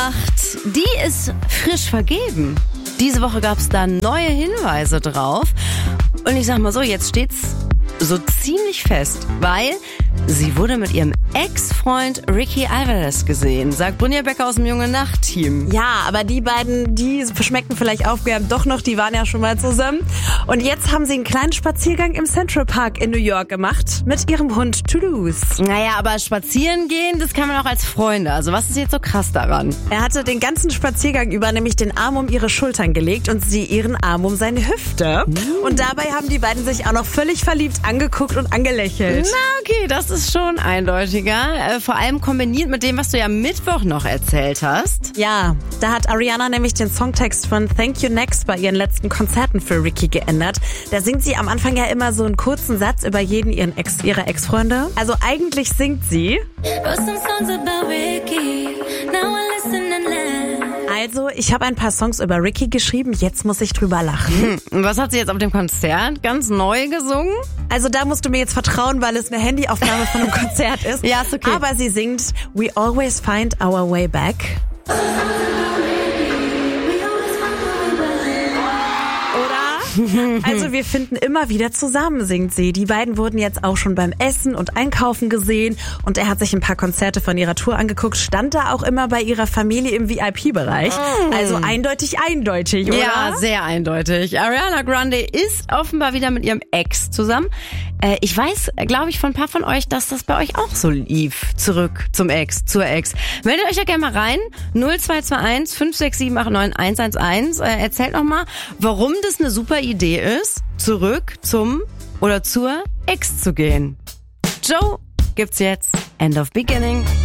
Die ist frisch vergeben. Diese Woche gab es da neue Hinweise drauf. Und ich sag mal so, jetzt steht's so ziemlich fest, weil sie wurde mit ihrem Ex-Freund Ricky Alvarez gesehen, sagt Brynja Becker aus dem Junge-Nacht-Team. Ja, aber die beiden, die verschmeckten vielleicht aufgewärmt doch noch, die waren ja schon mal zusammen. Und jetzt haben sie einen kleinen Spaziergang im Central Park in New York gemacht mit ihrem Hund Toulouse. Naja, aber spazieren gehen, das kann man auch als Freunde. Also was ist jetzt so krass daran? Er hatte den ganzen Spaziergang über nämlich den Arm um ihre Schultern gelegt und sie ihren Arm um seine Hüfte. Und dabei haben die beiden sich auch noch völlig verliebt angeguckt und angelächelt. Na okay, das ist schon eindeutiger. Vor allem kombiniert mit dem, was du ja Mittwoch noch erzählt hast. Ja, da hat Ariana nämlich den Songtext von Thank You Next bei ihren letzten Konzerten für Ricky geändert. Da singt sie am Anfang ja immer so einen kurzen Satz über jeden ihrer Ex-Freunde. Also eigentlich singt sie. Also, ich habe ein paar Songs über Ricky geschrieben, jetzt muss ich drüber lachen. Was hat sie jetzt auf dem Konzert ganz neu gesungen? Also da musst du mir jetzt vertrauen, weil es eine Handyaufnahme von einem Konzert ist. Ja, ist okay. Aber sie singt We Always Find Our Way Back. Also wir finden immer wieder zusammen, singt sie. Die beiden wurden jetzt auch schon beim Essen und Einkaufen gesehen und er hat sich ein paar Konzerte von ihrer Tour angeguckt, stand da auch immer bei ihrer Familie im VIP-Bereich. Also eindeutig, oder? Ja, sehr eindeutig. Ariana Grande ist offenbar wieder mit ihrem Ex zusammen. Ich weiß, glaube ich, von ein paar von euch, dass das bei euch auch so lief. Zurück zum Ex, zur Ex. Meldet euch ja gerne mal rein. 0221 567 89 111. Erzählt noch mal, warum das eine super Idee ist, zurück zum oder zur Ex zu gehen. Joe gibt's jetzt. End of Beginning.